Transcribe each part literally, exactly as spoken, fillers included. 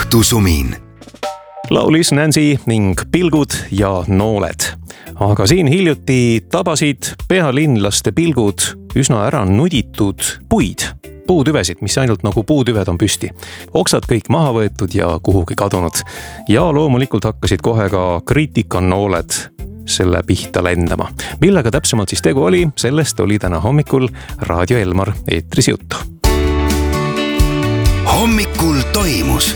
õhtusumin. Laulis Nancy ning Pilgud ja nooled. Aga siin hiljuti tabasid pealinlaste pilgud üsna ära nuditud puid. Puutüvesid, mis ainult nagu puutüved on püsti. Oksad kõik maha võetud ja kuhugi kadunud. Ja loomulikult hakkasid kohe ka kriitikanooled selle pihta lendama. Millega täpsemalt siis tegu oli, sellest oli täna hommikul Raadio Elmar eetris juttu. Hommikul toimus.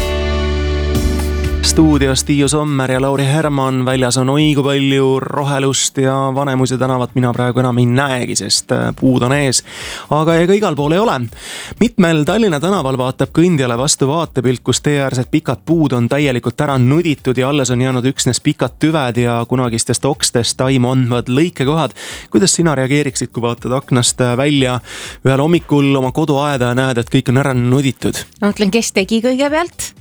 Stuudios Tiiu Sommer ja Lauri Herman. Väljas on õigu palju rohelust ja Vanemuise tänavat mina praegu enam ei näegi, sest puud on ees. Aga ega igal pool ei ole. Mitmel Tallinna tänaval vaatab kõndjale vastu vaatepilt, kus teeäärsed pikad puud on täielikult ära nuditud ja alles on jäänud üksnes pikad tüved ja kunagistest okstest taimu andvad lõikekohad. Kuidas sina reageeriksid, kui vaatad aknast välja ühel hommikul oma koduaeda ja näed, et kõik on ära nuditud? Ma mõtlen, kes tegi kõigepealt?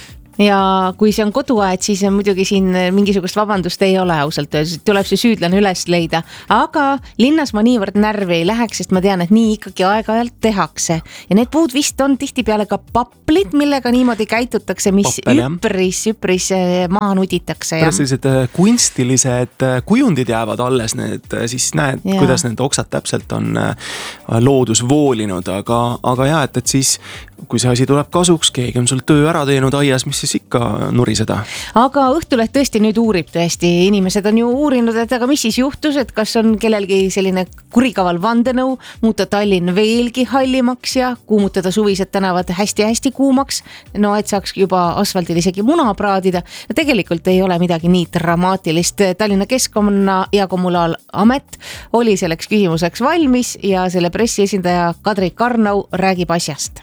Ja kui see on koduaed, siis muidugi siin mingisugust vabandust ei ole ausalt. Tuleb see süüdlane üles leida. Aga linnas ma niivõrd närvi ei läheks, sest ma tean, et nii ikkagi aeg-ajalt tehakse. Ja need puud vist on tihtipeale ka paplid, millega niimoodi käitutakse, mis Pappel, üpris, üpris maha nuditakse. Pärast sellised kunstilised kujundid jäävad alles, need, siis näed, ja. Kuidas need oksad täpselt on loodus voolinud. Aga, aga jah, et, et siis kui see asi tuleb kasuks, keegi on sul töö ära teinud aias, mis siis ikka nuriseda. Aga Õhtuleht tõesti nüüd uurib tõesti. Inimesed on ju uurinud, et aga mis siis juhtus, et kas on kellelgi selline kurikaval vandenõu muuta Tallinn veelgi hallimaks ja kuumutada suvised tänavad hästi-hästi kuumaks. No et saaks juba asfaldil isegi muna praadida. Ja tegelikult ei ole midagi nii dramaatilist. Tallinna Keskkonna ja Kommunaalamet oli selleks küsimuseks valmis ja selle pressiesindaja Kadri Karnau räägib asjast.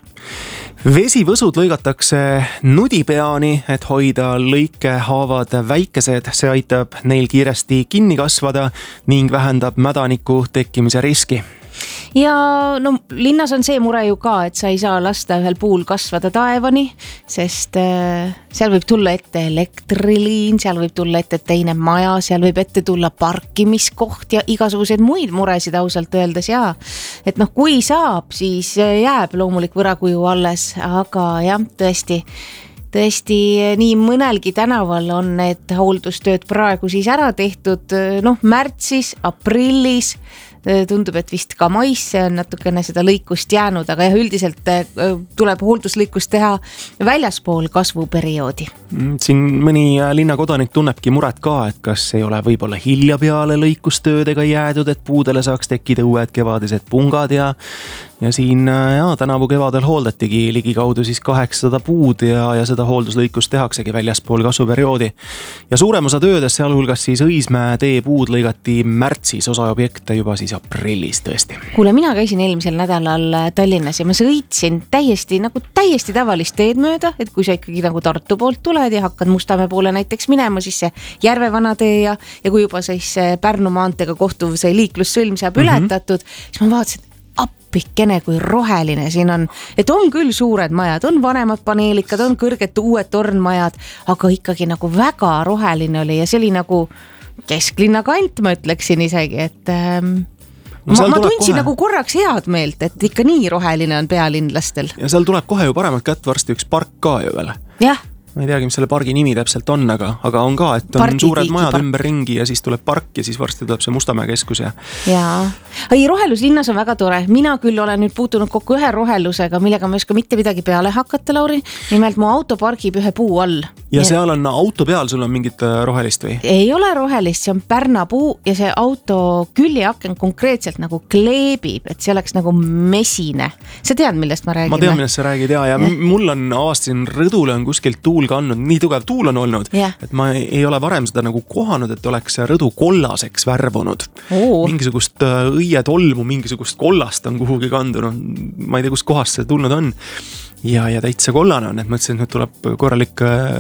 Vesivõsud lõigatakse nudipeani, et hoida lõikehaavad väikesed. See aitab neil kiiresti kinni kasvada ning vähendab mädaniku tekkimise riski. Ja no linnas on see mure ju ka, et sa ei saa lasta ühel puul kasvada taevani, sest äh, seal võib tulla ette elektriliin, seal võib tulla ette teine maja, seal võib ette tulla parkimiskoht ja igasuguseid muid muresid ausalt öeldes ja et noh, kui saab, siis jääb loomulik võrakuju alles, aga jah, tõesti Tõesti, nii mõnelgi tänaval on need hooldustööd praegu siis ära tehtud, noh, märtsis, aprillis, tundub, et vist ka maisse on natukene seda lõikust jäänud, aga jah, üldiselt tuleb hoolduslõikust teha väljaspool kasvuperioodi. Siin mõni linnakodanik tunnebki muret ka, et kas ei ole võib-olla hilja peale lõikustöödega jäädud, et puudele saaks tekkida uued kevadised pungad ja Ja siin ja, tänavu kevadel hooldatigi ligikaudu siis kaheksasada puud ja, ja seda hoolduslõikust tehaksegi väljaspool kasvuperioodi. Ja suurem osa töödes, sealhulgas siis Õismäe tee puud lõigati märtsis, osa objekte juba siis aprillis tõesti. Kuule, mina käisin eelmisel nädalal Tallinnas ja ma sõitsin täiesti, nagu täiesti tavalist teed mööda, et kui sa ikkagi nagu Tartu poolt tuled ja hakkad Mustamäe poole näiteks minema, siis see Järvevana tee ja, ja kui juba siis Pärnu maanteega kohtuv see liiklussõlm saab mm-hmm. ületatud, siis ma vaatasin, pikkene kui roheline siin on, et on küll suured majad, on vanemad paneelikad, on kõrged uued tornmajad, aga ikkagi nagu väga roheline oli ja see oli nagu kesklinna kant, ma ütleksin isegi, et ähm, no, ma, ma tundsin kohe nagu korraks head meelt, et ikka nii roheline on pealinlastel. Ja seal tuleb kohe ju paremat kätt varsti üks park ka ju veel. Jah. Ma ei teagi, mis selle pargi nimi täpselt on, aga, aga on ka, et on Pargi suured majad park. Ümber ringi ja siis tuleb park ja siis varsti tuleb see Mustamäe keskus. Ja, ja. Ei, rohelus linnas on väga tore. Mina küll olen nüüd puutunud kokku ühe rohelusega, millega ma ei oska mitte midagi peale hakata, Lauri. Nimelt mu auto pargib ühe puu all. Ja, ja seal on auto peal, sul on mingit rohelist või? Ei ole rohelist, see on Pärna puu ja see auto küljeaken konkreetselt nagu kleebib, et see oleks nagu mesine. Sa tead, millest ma räägin? Ma tean, millest sa räägid, ja, ja, ja. Mul on avastasin rõdule on kuskilt tuul kannud, nii tugev tuul on olnud, yeah. et ma ei ole varem seda nagu kohanud, et oleks rõdu kollaseks värvunud. Oo. Mingisugust õietolmu, mingisugust kollast on kuhugi kandunud, ma ei tea, kus kohast see tulnud on. Ja, ja täitsa kollane on, et mõtlesin, et nüüd tuleb korralik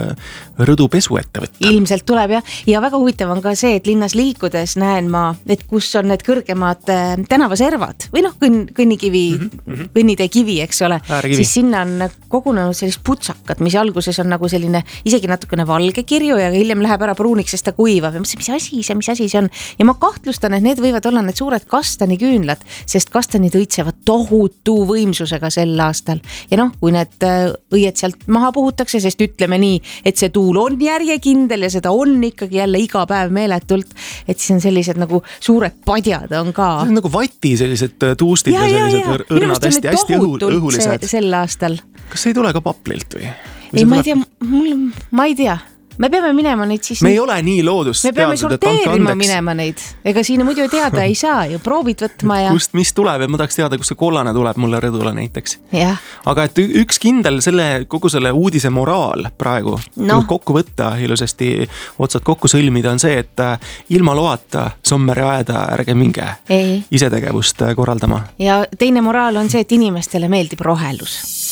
rõdupesu ette võtta. Ilmselt tuleb jah. Ja väga huvitav on ka see, et linnas liikudes näen ma, et kus on need kõrgemad tänavaservad või noh, kõnn, kõnnikivi, mm-hmm. kõnnitee kivi, eks ole. Äärekivi. Siis sinna on kogunenud sellist putsakat, mis alguses on nagu selline isegi natukene valge kirju ja hiljem läheb ära pruuniks, sest ta kuivab. Ja mis asi see, mis asi see on? Ja ma kahtlustan, et need võivad olla need suured kastaniküünlad, sest kastanid õitsevad tohutu võimsusega sel aastal. Ja noh, kui kui need õied sealt maha puhutakse, sest ütleme nii, et see tuul on järjekindel ja seda on ikkagi jälle iga päev meeletult, et siis on sellised nagu suured padjad on ka. See on nagu vati sellised tuustid ja, ja sellised õrnad hästi, hästi õhul, õhulised. Sel aastal. Kas ei tule ka Paplilt või? Ei, ma ei tea, mul, ma ei tea. Me peame minema neid siis... Me ei ole nii loodust me peame sorteerima minema neid. Ega siin muidu teada ei saa ju proovid võtma ja... Kust, mis tuleb ja ma tahaks teada, kust see kollane tuleb mulle rõdule näiteks. Ja. Aga et üks kindel selle, kogu selle uudise moraal praegu, no. kokku võtta ilusasti otsad kokku sõlmida on see, et ilma loata Sommeri aeda ärge minge ei. Isetegevust korraldama. Ja teine moraal on see, et inimestele meeldib rohelus.